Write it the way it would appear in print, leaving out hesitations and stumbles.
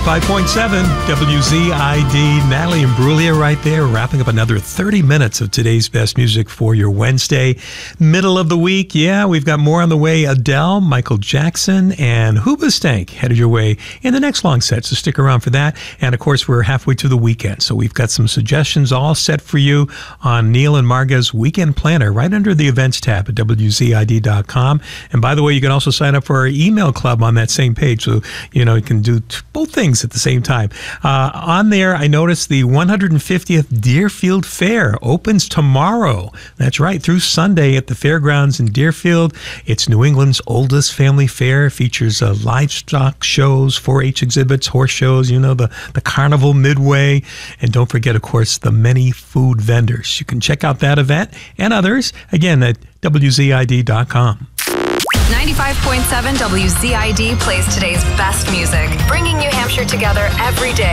95.7 WZID. Natalie Imbruglia right there, wrapping up another 30 minutes of today's best music for your Wednesday. Middle of the week, yeah, we've got more on the way. Adele, Michael Jackson, and Hoobastank headed your way in the next long set, so stick around for that. And of course, we're halfway to the weekend, so we've got some suggestions all set for you on Neil and Marga's Weekend Planner right under the events tab at WZID.com. And by the way, you can also sign up for our email club on that same page, so you can do both things at the same time. On there, I noticed the 150th Deerfield Fair opens tomorrow. That's right, through Sunday at the fairgrounds in Deerfield. It's New England's oldest family fair. It features livestock shows, 4-H exhibits, horse shows, the carnival midway. And don't forget, of course, the many food vendors. You can check out that event and others, again, at WZID.com. 95.7 WZID plays today's best music, bringing New Hampshire together every day.